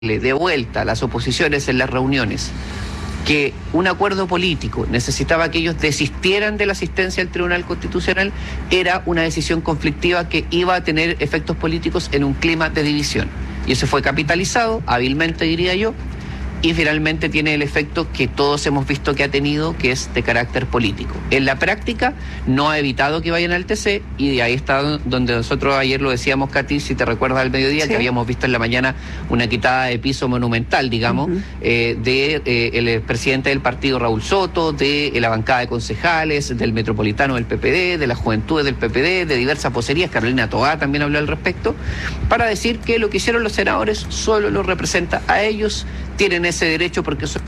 de vuelta a las oposiciones en las reuniones que un acuerdo político necesitaba que ellos desistieran de la asistencia al Tribunal Constitucional, era una decisión conflictiva que iba a tener efectos políticos en un clima de división. Y eso fue capitalizado, hábilmente diría yo, y finalmente tiene el efecto que todos hemos visto que ha tenido, que es de carácter político. En la práctica no ha evitado que vayan al TC, y ahí está donde nosotros ayer lo decíamos, Katy, si te recuerdas al mediodía, sí, que habíamos visto en la mañana una quitada de piso monumental, digamos, el presidente del partido Raúl Soto, de la bancada de concejales, del metropolitano del PPD, de las juventudes del PPD, de diversas vocerías. Carolina Toá también habló al respecto, para decir que lo que hicieron los senadores solo los representa a ellos, tienen ese derecho porque son...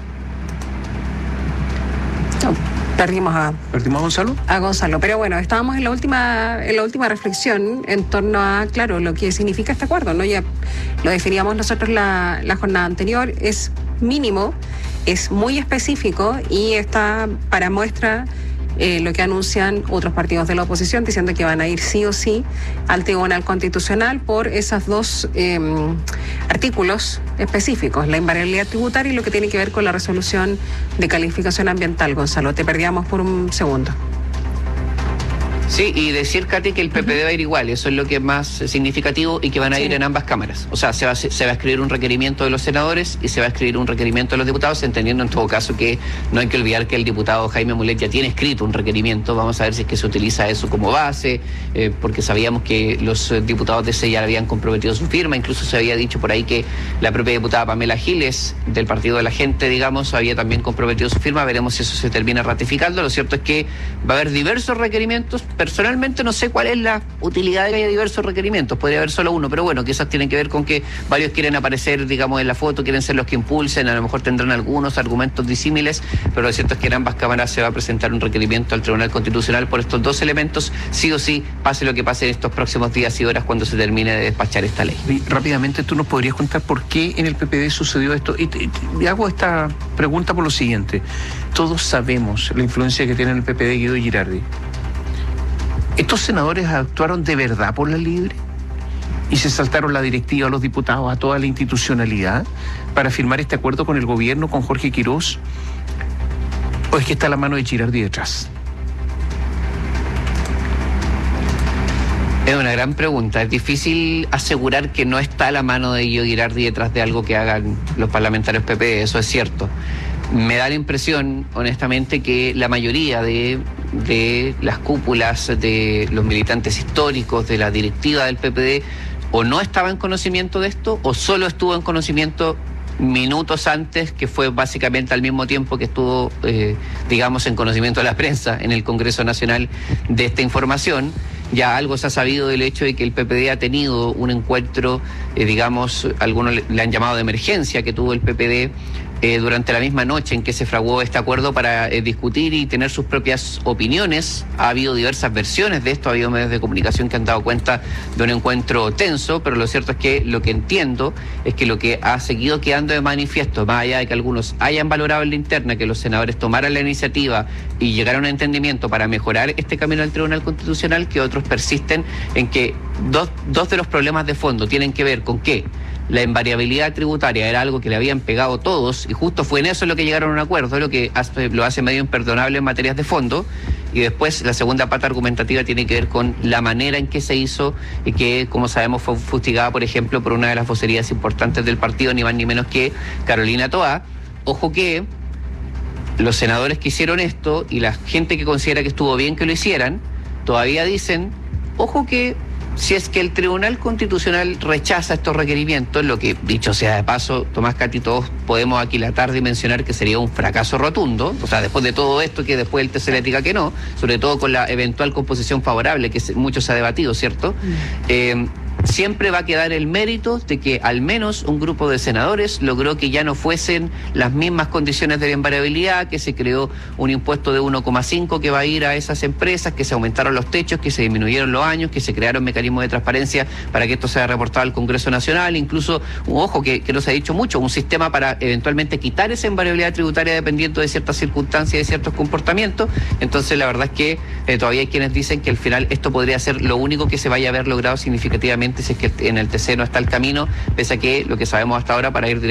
Perdimos a Gonzalo. A Gonzalo, pero bueno, estábamos en la última reflexión en torno a, claro, lo que significa este acuerdo, ¿no? Ya lo definíamos nosotros la jornada anterior, es mínimo, es muy específico y está para muestra lo que anuncian otros partidos de la oposición, diciendo que van a ir sí o sí al Tribunal Constitucional por esos dos artículos específicos, la invariabilidad tributaria y lo que tiene que ver con la resolución de calificación ambiental. Gonzalo, te perdíamos por un segundo. Sí, y decir, Katy, que el PPD va a ir igual, eso es lo que es más significativo, y que van a ir en ambas cámaras. O sea, se va a escribir un requerimiento de los senadores y se va a escribir un requerimiento de los diputados, entendiendo en todo caso que no hay que olvidar que el diputado Jaime Mulet ya tiene escrito un requerimiento. Vamos a ver si es que se utiliza eso como base, porque sabíamos que los diputados de ese ya habían comprometido su firma, incluso se había dicho por ahí que la propia diputada Pamela Giles, del Partido de la Gente, digamos, había también comprometido su firma. Veremos si eso se termina ratificando. Lo cierto es que va a haber diversos requerimientos. Personalmente no sé cuál es la utilidad de que haya diversos requerimientos, podría haber solo uno, pero bueno, quizás tienen que ver con que varios quieren aparecer, digamos, en la foto, quieren ser los que impulsen, a lo mejor tendrán algunos argumentos disímiles, pero lo cierto es que en ambas cámaras se va a presentar un requerimiento al Tribunal Constitucional por estos dos elementos, sí o sí, pase lo que pase en estos próximos días y horas cuando se termine de despachar esta ley. Y rápidamente, ¿tú nos podrías contar por qué en el PPD sucedió esto? Y hago esta pregunta por lo siguiente: todos sabemos la influencia que tiene en el PPD Guido Girardi. ¿Estos senadores actuaron de verdad por la libre? ¿Y se saltaron la directiva a los diputados, a toda la institucionalidad, para firmar este acuerdo con el gobierno, con Jorge Quirós? ¿O es que está la mano de Girardi detrás? Es una gran pregunta. Es difícil asegurar que no está la mano de Guido Girardi detrás de algo que hagan los parlamentarios PP, eso es cierto. Me da la impresión, honestamente, que la mayoría de las cúpulas de los militantes históricos de la directiva del PPD o no estaba en conocimiento de esto, o solo estuvo en conocimiento minutos antes, que fue básicamente al mismo tiempo que estuvo, digamos, en conocimiento de la prensa en el Congreso Nacional de esta información. Ya algo se ha sabido del hecho de que el PPD ha tenido un encuentro, digamos, algunos le han llamado de emergencia, que tuvo el PPD durante la misma noche en que se fraguó este acuerdo para discutir y tener sus propias opiniones. Ha habido diversas versiones de esto, ha habido medios de comunicación que han dado cuenta de un encuentro tenso, pero lo cierto es que lo que entiendo es que lo que ha seguido quedando de manifiesto, más allá de que algunos hayan valorado en la interna que los senadores tomaran la iniciativa y llegaron a un entendimiento para mejorar este camino al Tribunal Constitucional, que otros persisten en que dos de los problemas de fondo tienen que ver con que la invariabilidad tributaria era algo que le habían pegado todos, y justo fue en eso lo que llegaron a un acuerdo, lo que lo hace medio imperdonable en materias de fondo. Y después la segunda pata argumentativa tiene que ver con la manera en que se hizo, y que, como sabemos, fue fustigada, por ejemplo, por una de las vocerías importantes del partido, ni más ni menos que Carolina Toá. Ojo que los senadores que hicieron esto y la gente que considera que estuvo bien que lo hicieran, todavía dicen, ojo que si es que el Tribunal Constitucional rechaza estos requerimientos, lo que, dicho sea de paso, Tomás, Katy, todos podemos aquilatar y mencionar que sería un fracaso rotundo, o sea, después de todo esto, que después el TC le diga que no, sobre todo con la eventual composición favorable, que mucho se ha debatido, ¿cierto? Siempre va a quedar el mérito de que al menos un grupo de senadores logró que ya no fuesen las mismas condiciones de la invariabilidad, que se creó un impuesto de 1,5 que va a ir a esas empresas, que se aumentaron los techos, que se disminuyeron los años, que se crearon mecanismos de transparencia para que esto sea reportado al Congreso Nacional, incluso, ojo, que no se ha dicho mucho, un sistema para eventualmente quitar esa invariabilidad tributaria dependiendo de ciertas circunstancias y de ciertos comportamientos. Entonces, la verdad es que todavía hay quienes dicen que al final esto podría ser lo único que se vaya a haber logrado significativamente finalmente si es que en el TC no está el camino, pese a que lo que sabemos hasta ahora para ir